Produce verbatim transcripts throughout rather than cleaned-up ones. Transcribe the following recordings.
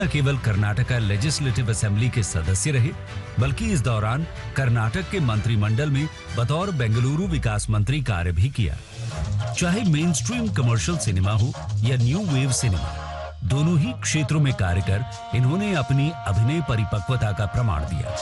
न केवल Karnataka legislative assembly के सदस्य रहे, बल्कि इस दौरान कर्नाटक के मंत्रिमंडल में बतौर बेंगलुरु विकास मंत्री कार्य भी किया। चाहे मेन स्ट्रीम कमर्शियल सिनेमा हो या न्यू वेव सिनेमा, दोनों ही क्षेत्रों में कार्य कर इन्होंने अपनी अभिनय परिपक्वता का प्रमाण दिया।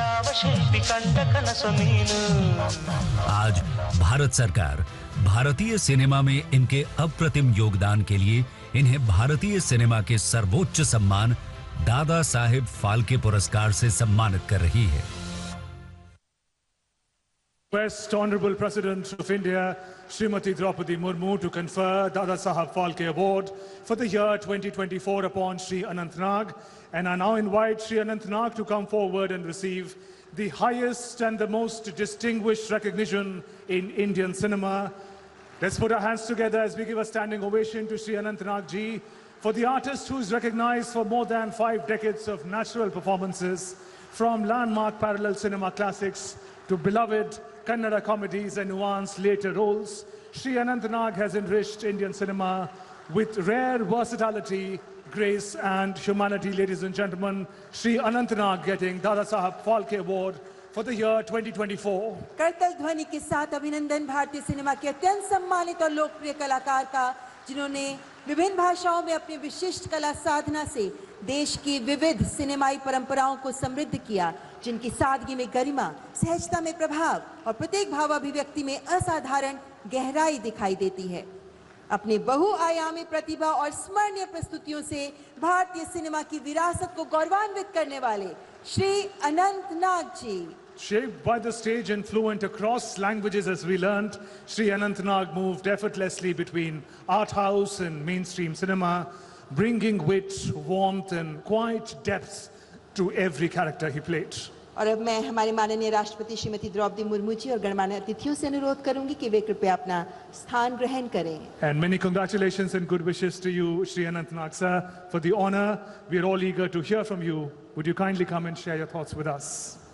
आज भारत सरकार भारतीय सिनेमा में इनके अप्रतिम योगदान के लिए इन्हें भारतीय सिनेमा के सर्वोच्च सम्मान दादा साहेब फाल्के पुरस्कार से सम्मानित कर रही है। Request Honorable President of India, Srimati Draupadi Murmu, to confer Dada Saheb Phalke Award for the year twenty twenty-four upon Sri Anant Nag, and I now invite Sri Anant Nag to come forward and receive the highest and the most distinguished recognition in Indian cinema. Let's put our hands together as we give a standing ovation to Sri Anant Nag Ji, for the artist who is recognized for more than five decades of natural performances, from landmark parallel cinema classics to beloved Kannada comedies and nuanced later roles. Sri Anant Nag has enriched Indian cinema with rare versatility, grace and humanity. Ladies and gentlemen, Sri Anant Nag getting Dada Saheb Phalke Award for the year twenty twenty-four. करतल ध्वनि के साथ अभिनंदन भारतीय cinema के अत्यंत सम्मानित और लोकप्रिय कलाकार का, जिन्होंने विभिन्न भाषाओं में अपनी विशिष्ट कला साधना से देश की विविध सिनेमाई परंपराओं को समृद्ध किया, जिनकी सादगी में गरिमा, सहजता में प्रभाव और प्रत्येक भावाभिव्यक्ति में असाधारण गहराई दिखाई देती है। अपने बहुआयामी प्रतिभा और स्मरणीय प्रस्तुतियों से भारतीय सिनेमा की विरासत को गौरवान्वित करने वाले श्री अनंत नाग जी। Shaped by the stage and fluent across languages, as we learned, Sri Anant Nag moved effortlessly between art house and mainstream cinema, bringing wit, warmth and quiet depth to every character he played. और अब मैं हमारे माननीय राष्ट्रपति श्रीमती द्रौपदी मुर्मू जी और गणमान्य अतिथियों से अनुरोध करूंगी कि वे कृपया अपना स्थान ग्रहण करें। And many congratulations and good wishes to you, Sri Anant Nag sir, for the honor. We are all eager to hear from you. Would you kindly come and share your thoughts with us?